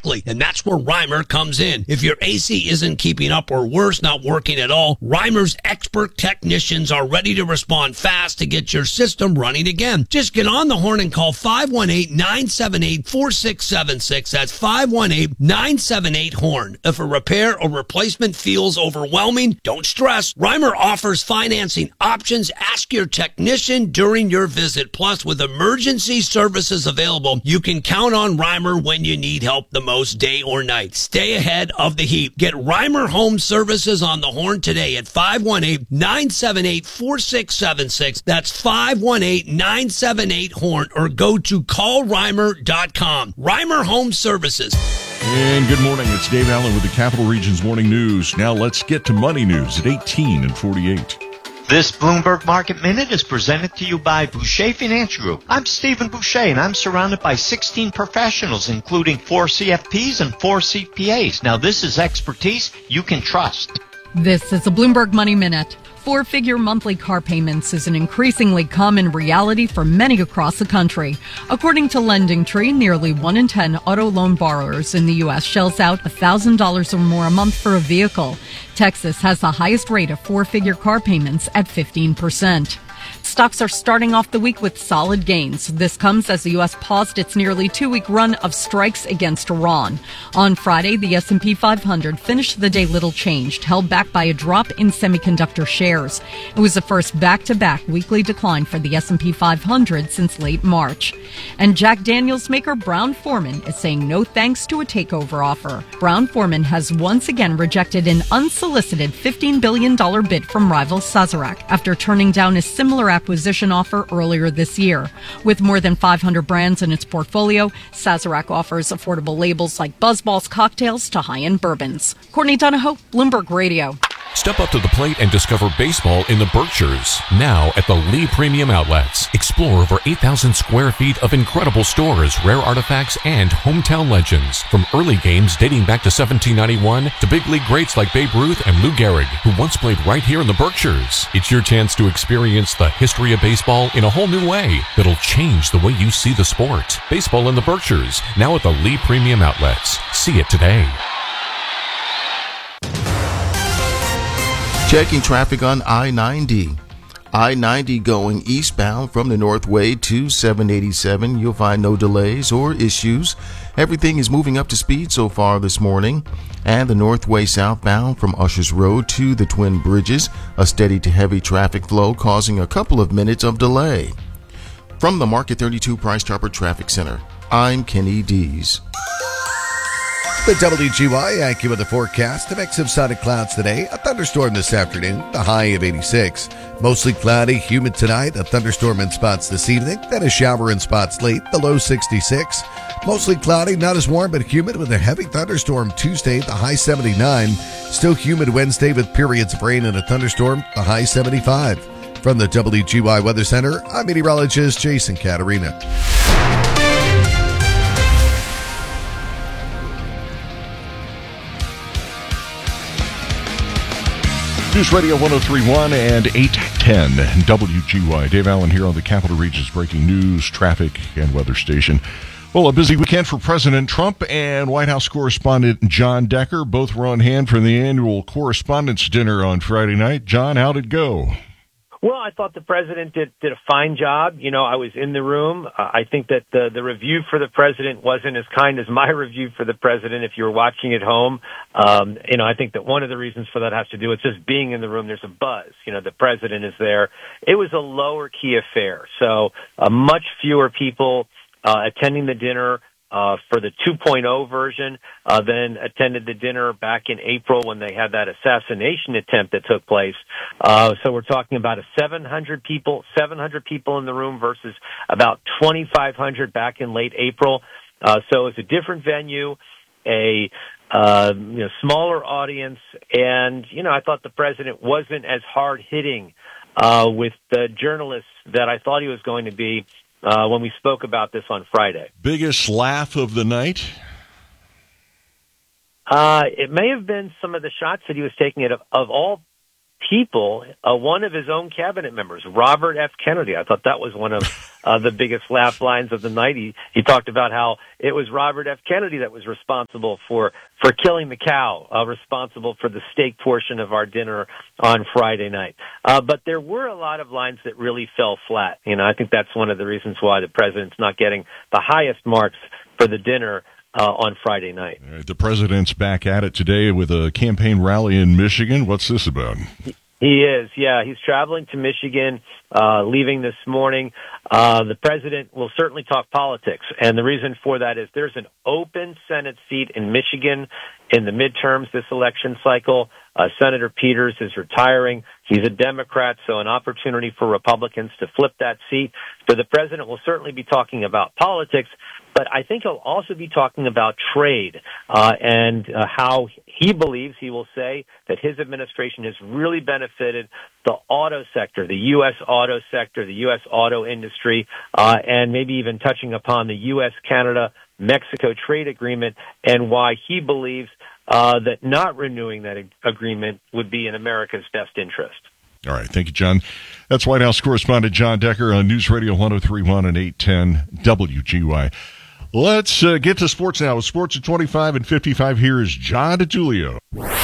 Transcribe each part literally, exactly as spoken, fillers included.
quickly, and that's where Reimer comes in. If your A C isn't keeping up or worse, not working at all, Reimer's expert technicians are ready to respond fast to get your system running again. Just get on the horn and call five one eight, nine seven eight, four six seven six. That's five one eight, nine seven eight, HORN. If a repair or replacement feels overwhelming, don't stress. Reimer offers financing options. Ask your technician during your visit. Plus, with emergency services available, you can count on Reimer when you need help the most, day or night. Stay ahead of the heat. Get Reimer Home Services on the horn today at five one eight, nine seven eight, four six seven six. That's five one eight, nine seven eight, HORN, or go to call reimer dot com. Reimer Home Services. And good morning. It's Dave Allen with the Capital Region's Morning News. Now let's get to money news at eighteen and forty-eight. This Bloomberg Market Minute is presented to you by Boucher Financial Group. I'm Stephen Boucher, and I'm surrounded by sixteen professionals, including four C F Ps and four C P As. Now, this is expertise you can trust. This is a Bloomberg Money Minute. Four-figure monthly car payments is an increasingly common reality for many across the country. According to LendingTree, nearly one in ten auto loan borrowers in the U S shells out one thousand dollars or more a month for a vehicle. Texas has the highest rate of four-figure car payments at fifteen percent. Stocks are starting off the week with solid gains. This comes as the U S paused its nearly two-week run of strikes against Iran. On Friday, the S and P five hundred finished the day little changed, held back by a drop in semiconductor shares. It was the first back-to-back weekly decline for the S and P five hundred since late March. And Jack Daniels maker Brown-Forman is saying no thanks to a takeover offer. Brown-Forman has once again rejected an unsolicited fifteen billion dollars bid from rival Sazerac after turning down a similar acquisition offer earlier this year. With more than five hundred brands in its portfolio, Sazerac offers affordable labels like BuzzBallz cocktails to high-end bourbons. Courtney Donahoe, Bloomberg Radio. Step up to the plate and discover baseball in the Berkshires. Now at the Lee Premium Outlets. Explore over eight thousand square feet of incredible stores, rare artifacts, and hometown legends. From early games dating back to seventeen ninety-one to big league greats like Babe Ruth and Lou Gehrig, who once played right here in the Berkshires. It's your chance to experience the history of baseball in a whole new way that'll change the way you see the sport. Baseball in the Berkshires, now at the Lee Premium Outlets. See it today. Checking traffic on I ninety. I ninety going eastbound from the Northway to seven eighty-seven. You'll find no delays or issues. Everything is moving up to speed so far this morning. And the Northway southbound from Ushers Road to the Twin Bridges, a steady to heavy traffic flow causing a couple of minutes of delay. From the Market thirty-two Price Chopper Traffic Center, I'm Kenny Dees. The W G Y AccuWeather forecast, a mix of sun and clouds today, a thunderstorm this afternoon, the high of eighty-six. Mostly cloudy, humid tonight, a thunderstorm in spots this evening, then a shower in spots late, the low sixty-six. Mostly cloudy, not as warm but humid with a heavy thunderstorm Tuesday, the high seventy-nine. Still humid Wednesday with periods of rain and a thunderstorm, the high seventy-five. From the W G Y Weather Center, I'm meteorologist Jason Caterina. News Radio one oh three point one and eight ten W G Y. Dave Allen here on the Capital Region's breaking news, traffic, and weather station. Well, a busy weekend for President Trump and White House correspondent John Decker. Both were on hand for the annual Correspondents' Dinner on Friday night. John, how'd it go? Well, I thought the president did, did a fine job. You know, I was in the room. Uh, I think that the, the review for the president wasn't as kind as my review for the president if you were watching at home. Um, you know, I think that one of the reasons for that has to do with just being in the room. There's a buzz. You know, the president is there. It was a lower key affair. So uh, much fewer people uh, attending the dinner. Uh, for the two point oh version, uh, then attended the dinner back in April when they had that assassination attempt that took place. Uh, so we're talking about a seven hundred people, seven hundred people in the room versus about twenty-five hundred back in late April. Uh, so it's a different venue, a, uh, you know, smaller audience. And, you know, I thought the president wasn't as hard hitting, uh, with the journalists that I thought he was going to be. Uh, when we spoke about this on Friday. Biggest laugh of the night? Uh, it may have been some of the shots that he was taking. It of, of all people, uh, one of his own cabinet members, Robert F. Kennedy. I thought that was one of uh, the biggest laugh lines of the night. He, he talked about how it was Robert F. Kennedy that was responsible for, for killing the cow, uh, responsible for the steak portion of our dinner on Friday night. Uh, but there were a lot of lines that really fell flat. You know, I think that's one of the reasons why the president's not getting the highest marks for the dinner Uh, on Friday night. All right, the president's back at it today with a campaign rally in Michigan. What's this about? He is, yeah. He's traveling to Michigan, uh, leaving this morning. Uh, the president will certainly talk politics, and the reason for that is there's an open Senate seat in Michigan in the midterms this election cycle. Uh, Senator Peters is retiring. He's a Democrat, so an opportunity for Republicans to flip that seat. So the president will certainly be talking about politics, but I think he'll also be talking about trade uh, and uh, how he believes, he will say, that his administration has really benefited the auto sector, the U S auto sector, the U S auto industry, uh, and maybe even touching upon the U S Canada Mexico trade agreement and why he believes uh, that not renewing that ag- agreement would be in America's best interest. All right. Thank you, John. That's White House correspondent John Decker on News Radio one oh three point one and eight ten W G Y. Let's uh, get to sports now. With sports at twenty-five and fifty-five, here is John DeTulio.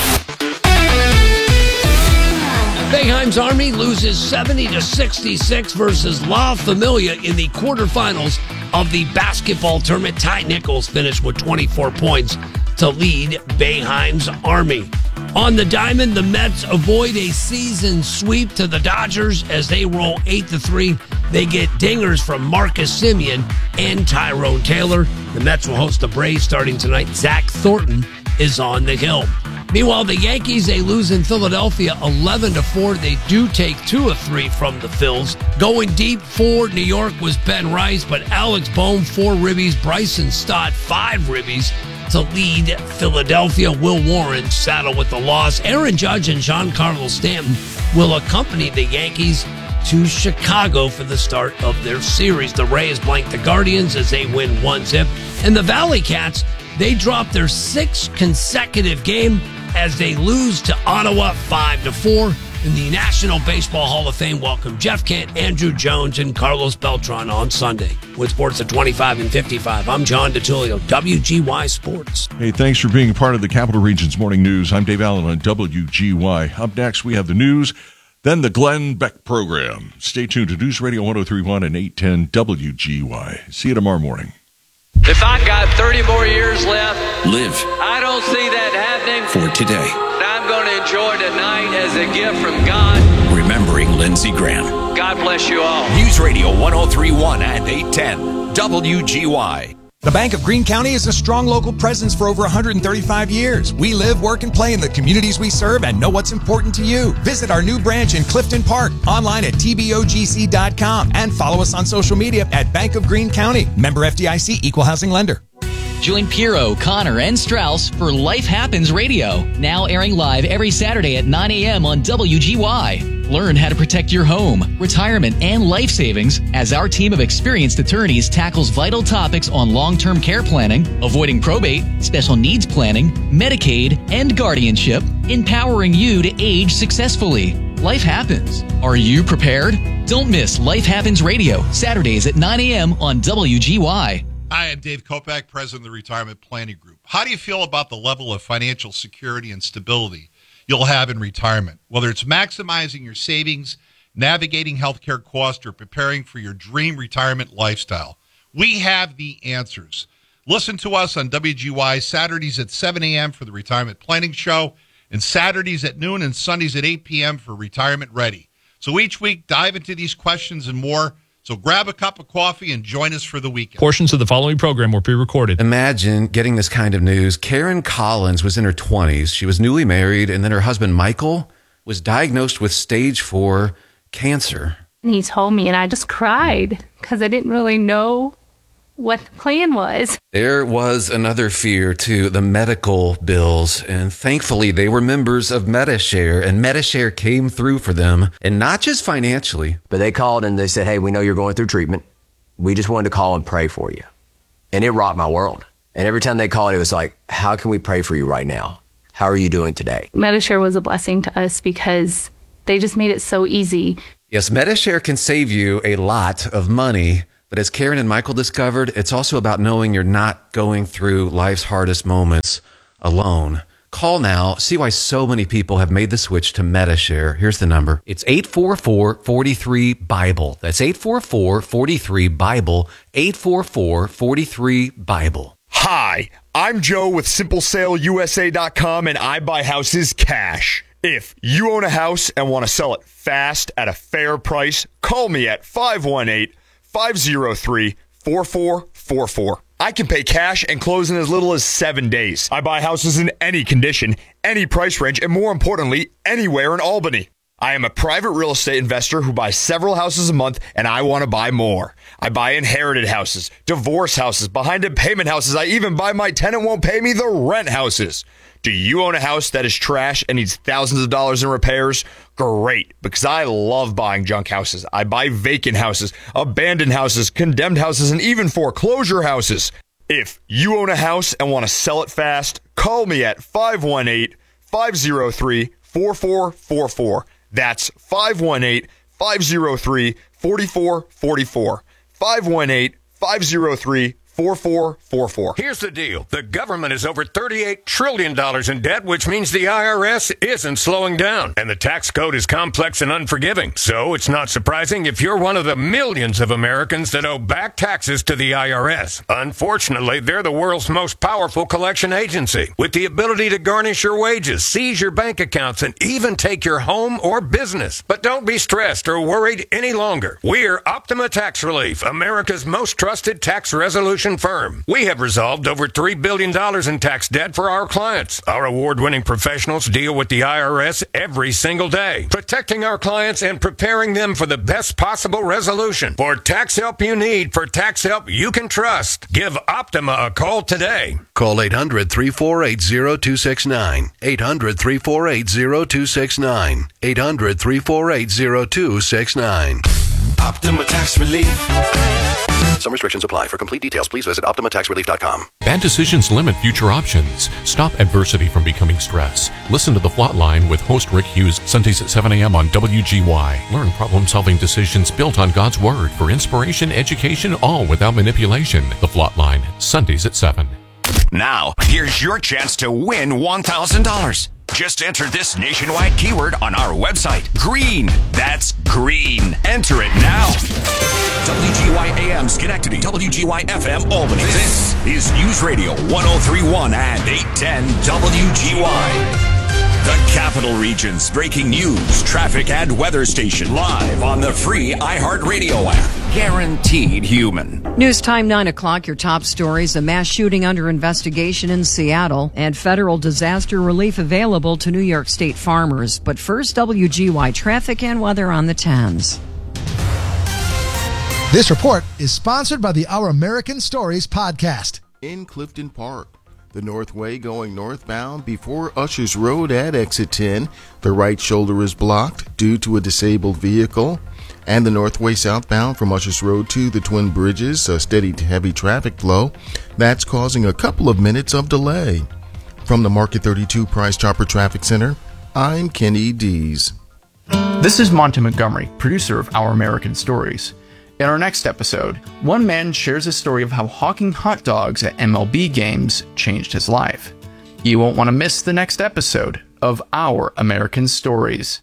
Boeheim's Army loses seventy to sixty-six versus La Familia in the quarterfinals of the basketball tournament. Ty Nichols finished with twenty-four points to lead Boeheim's Army. On the diamond, the Mets avoid a season sweep to the Dodgers as they roll eight to three. They get dingers from Marcus Semien and Tyrone Taylor. The Mets will host the Braves starting tonight. Zach Thornton is on the hill. Meanwhile, the Yankees, they lose in Philadelphia eleven to four. They do take two of three from the Phils. Going deep for New York was Ben Rice, but Alex Bohm, four ribbies. Bryson Stott, five ribbies to lead Philadelphia. Will Warren saddle with the loss. Aaron Judge and Giancarlo Stanton will accompany the Yankees to Chicago for the start of their series. The Rays blank the Guardians as they win one zip. And the Valley Cats, they drop their sixth consecutive game as they lose to Ottawa five to four. In the National Baseball Hall of Fame, welcome Jeff Kent, Andrew Jones, and Carlos Beltran on Sunday. With sports at twenty-five and fifty-five, I'm John DeTulio, W G Y Sports. Hey, thanks for being a part of the Capital Region's Morning News. I'm Dave Allen on W G Y. Up next, we have the news, then the Glenn Beck program. Stay tuned to News Radio one oh three point one and eight ten W G Y. See you tomorrow morning. If I got thirty more years left, live. I don't see that happening For today. I'm going to enjoy tonight as a gift from God. Remembering Lindsey Graham. God bless you all. News Radio one oh three point one and eight ten W G Y. The Bank of Greene County is a strong local presence for over one hundred thirty-five years. We live, work, and play in the communities we serve and know what's important to you. Visit our new branch in Clifton Park, online at T B O G C dot com, and follow us on social media at Bank of Greene County. Member F D I C, Equal Housing Lender. Join Piero, Connor, and Strauss for Life Happens Radio, now airing live every Saturday at nine a.m. on W G Y. Learn how to protect your home, retirement, and life savings as our team of experienced attorneys tackles vital topics on long-term care planning, avoiding probate, special needs planning, Medicaid, and guardianship, empowering you to age successfully. Life happens. Are you prepared? Don't miss Life Happens Radio, Saturdays at nine a.m. on W G Y. Hi, I'm Dave Kopak, president of the Retirement Planning Group. How do you feel about the level of financial security and stability you'll have in retirement? Whether it's maximizing your savings, navigating healthcare costs, or preparing for your dream retirement lifestyle, we have the answers. Listen to us on W G Y Saturdays at seven a.m. for the Retirement Planning Show, and Saturdays at noon and Sundays at eight p.m. for Retirement Ready. So each week, dive into these questions and more. So grab a cup of coffee and join us for the weekend. Portions of the following program were pre-recorded. Imagine getting this kind of news. Karen Collins was in her twenties. She was newly married, and then her husband, Michael, was diagnosed with stage four cancer. And he told me, and I just cried because I didn't really know what the plan was. There was another fear, too, the medical bills. And thankfully, they were members of Medi-Share, and Medi-Share came through for them, and not just financially. But they called and they said, hey, we know you're going through treatment. We just wanted to call and pray for you. And it rocked my world. And every time they called, it was like, how can we pray for you right now? How are you doing today? Medi-Share was a blessing to us because They just made it so easy. Yes, Medishare can save you a lot of money, but as Karen and Michael discovered, it's also about knowing you're not going through life's hardest moments alone. Call now. See why so many people have made the switch to Medishare. Here's the number. It's eight four four, four three, BIBLE. That's eight four four, four three, BIBLE. eight four four, four three, BIBLE. Hi, I'm Joe with Simple Sale U S A dot com, and I buy houses cash. If you own a house and want to sell it fast at a fair price, call me at five one eight, five zero three, four four four four. I can pay cash and close in as little as seven days. I buy houses in any condition, any price range, and more importantly, anywhere in Albany. I am a private real estate investor who buys several houses a month, and I want to buy more. I buy inherited houses, divorce houses, behind-in-payment houses. I even buy my tenant won't pay me the rent houses. Do you own a house that is trash and needs thousands of dollars in repairs? Great, because I love buying junk houses. I buy vacant houses, abandoned houses, condemned houses, and even foreclosure houses. If you own a house and want to sell it fast, call me at five one eight, five zero three, four four four four. That's five one eight, five zero three, four four four four. five one eight, five zero three, four four four four. Here's the deal. The government is over thirty-eight trillion dollars in debt, which means the I R S isn't slowing down. And the tax code is complex and unforgiving. So it's not surprising if you're one of the millions of Americans that owe back taxes to the I R S. Unfortunately, they're the world's most powerful collection agency, with the ability to garnish your wages, seize your bank accounts, and even take your home or business. But don't be stressed or worried any longer. We're Optima Tax Relief, America's most trusted tax resolution firm. We have resolved over three billion dollars in tax debt for our clients. Our award-winning professionals deal with the I R S every single day, protecting our clients and preparing them for the best possible resolution. For tax help you need, for tax help you can trust, give Optima a call today. Call eight hundred, three four eight, zero two six nine. eight hundred, three four eight, zero two six nine. eight hundred, three four eight, zero two six nine. Optima Tax Relief. Some restrictions apply. For complete details, please visit Optima Tax Relief dot com. Bad decisions limit future options. Stop adversity from becoming stress. Listen to The Flot Line with host Rick Hughes, Sundays at seven a.m. on W G Y. Learn problem-solving decisions built on God's Word for inspiration, education, all without manipulation. The Flot Line, Sundays at seven. Now, here's your chance to win one thousand dollars. Just enter this nationwide keyword on our website. Green. That's green. Enter it now. W G Y A M Schenectady. W G Y F M Albany. This is News Radio one oh three point one and eight ten W G Y. The Capital Region's breaking news, traffic, and weather station live on the free iHeartRadio app. Guaranteed human. News time nine o'clock. Your top stories: a mass shooting under investigation in Seattle, and federal disaster relief available to New York State farmers. But first, W G Y traffic and weather on the tens. This report is sponsored by the Our American Stories podcast. In Clifton Park, the Northway going northbound before Ushers Road at exit ten. The right shoulder is blocked due to a disabled vehicle. And the Northway southbound from Ushers Road to the Twin Bridges, a steady to heavy traffic flow. That's causing a couple of minutes of delay. From the Market thirty-two Price Chopper Traffic Center, I'm Kenny Dees. This is Monty Montgomery, producer of Our American Stories. In our next episode, one man shares a story of how hawking hot dogs at M L B games changed his life. You won't want to miss the next episode of Our American Stories.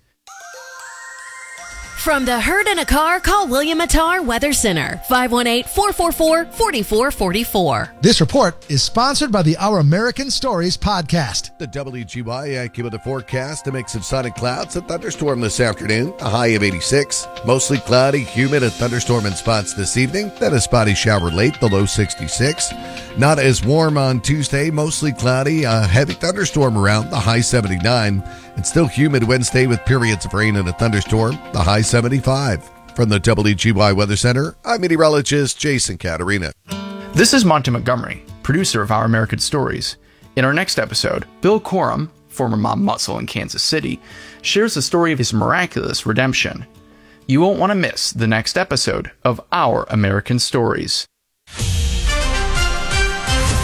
From the herd in a car, call William Attar Weather Center, five one eight, four four four, four four four four. This report is sponsored by the Our American Stories podcast. The W G Y AccuWeather forecast: a mix of sun and clouds, a thunderstorm this afternoon, a high of eighty-six. Mostly cloudy, humid, a thunderstorm in spots this evening, then a spotty shower late, the low sixty-six. Not as warm on Tuesday, mostly cloudy, a heavy thunderstorm around, the high seventy-nine. And still humid Wednesday with periods of rain and a thunderstorm, the high seventy-five. From the W G Y Weather Center, I'm meteorologist Jason Caterina. This is Monty Montgomery, producer of Our American Stories. In our next episode, Bill Corum, former mob muscle in Kansas City, shares the story of his miraculous redemption. You won't want to miss the next episode of Our American Stories.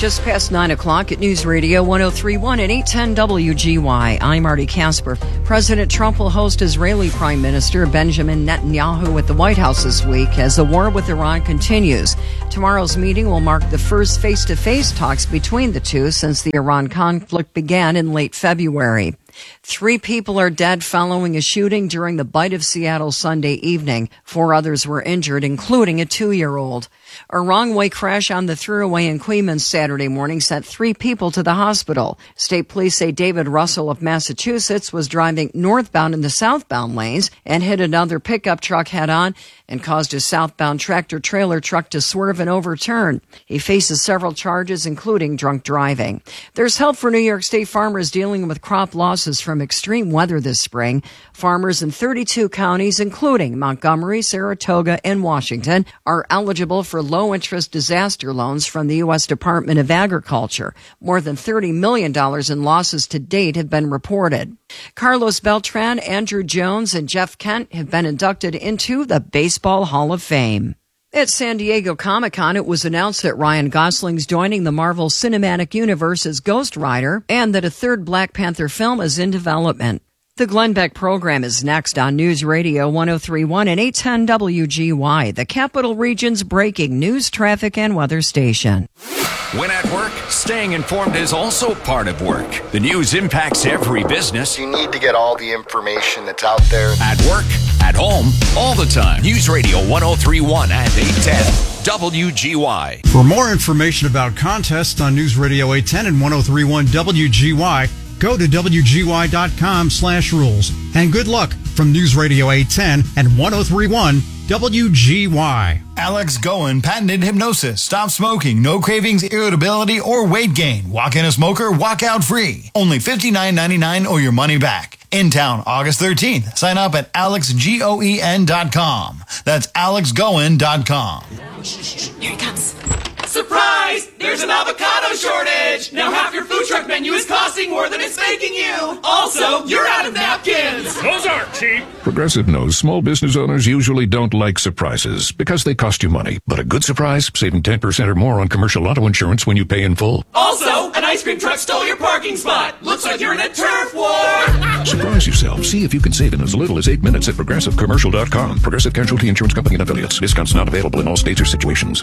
Just past nine o'clock at News Radio one oh three point one and eight ten W G Y. I'm Marty Casper. President Trump will host Israeli Prime Minister Benjamin Netanyahu at the White House this week as the war with Iran continues. Tomorrow's meeting will mark the first face-to-face talks between the two since the Iran conflict began in late February. Three people are dead following a shooting during the Bite of Seattle Sunday evening. Four others were injured, including a two-year-old. A wrong-way crash on the thruway in Queens Saturday morning sent three people to the hospital. State police say David Russell of Massachusetts was driving northbound in the southbound lanes and hit another pickup truck head-on and caused a southbound tractor-trailer truck to swerve and overturn. He faces several charges, including drunk driving. There's help for New York State farmers dealing with crop losses from extreme weather this spring. Farmers in thirty-two counties, including Montgomery, Saratoga, and Washington, are eligible for low-interest disaster loans from the U S Department of Agriculture. More than thirty million dollars in losses to date have been reported. Carlos Beltran, Andrew Jones, and Jeff Kent have been inducted into the Baseball Hall of Fame. At San Diego Comic-Con, it was announced that Ryan Gosling's joining the Marvel Cinematic Universe as Ghost Rider and that a third Black Panther film is in development. The Glenn Beck program is next on News Radio one oh three point one and eight ten W G Y, the Capital Region's breaking news, traffic, and weather station. When at work, staying informed is also part of work. The news impacts every business. You need to get all the information that's out there. At work, at home, all the time. News Radio one oh three point one and eight ten W G Y. For more information about contests on News Radio eight ten and one oh three point one W G Y, go to W G Y dot com slash rules. And good luck from News Radio eight ten and one oh three point one W G Y. Alex Goen patented hypnosis. Stop smoking. No cravings, irritability, or weight gain. Walk in a smoker, walk out free. Only fifty-nine ninety-nine or your money back. In town, August thirteenth. Sign up at alex goen dot com. That's alex goen dot com. Here he comes. Surprise! There's an avocado shortage! Now half your food truck menu is costing more than it's making you! Also, you're out of napkins! Those aren't cheap! Progressive knows small business owners usually don't like surprises because they cost you money. But a good surprise, saving ten percent or more on commercial auto insurance when you pay in full. Also, an ice cream truck stole your parking spot! Looks like you're in a turf war! Surprise yourself. See if you can save in as little as eight minutes at progressive commercial dot com. Progressive Casualty Insurance Company and affiliates. Discounts not available in all states or situations.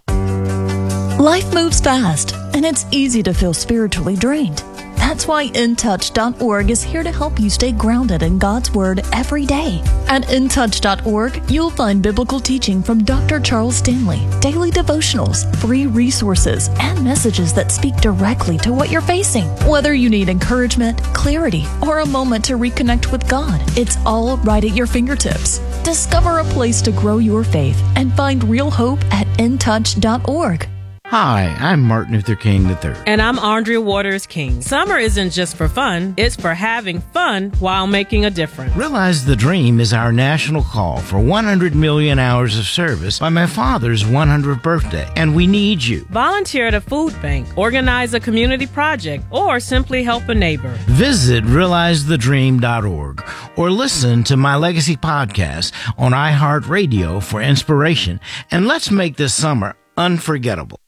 Life moves fast, and it's easy to feel spiritually drained. That's why in touch dot org is here to help you stay grounded in God's Word every day. At in touch dot org, you'll find biblical teaching from Doctor Charles Stanley, daily devotionals, free resources, and messages that speak directly to what you're facing. Whether you need encouragement, clarity, or a moment to reconnect with God, it's all right at your fingertips. Discover a place to grow your faith and find real hope at in touch dot org. Hi, I'm Martin Luther King the third. And I'm Andrea Waters King. Summer isn't just for fun, it's for having fun while making a difference. Realize the Dream is our national call for one hundred million hours of service by my father's one hundredth birthday, and we need you. Volunteer at a food bank, organize a community project, or simply help a neighbor. Visit realize the dream dot org or listen to my Legacy podcast on iHeartRadio for inspiration, and let's make this summer unforgettable.